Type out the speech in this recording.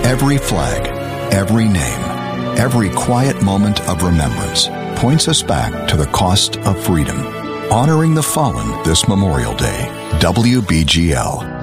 Every flag, every name, every quiet moment of remembrance points us back to the cost of freedom. Honoring the fallen this Memorial Day. WBGL.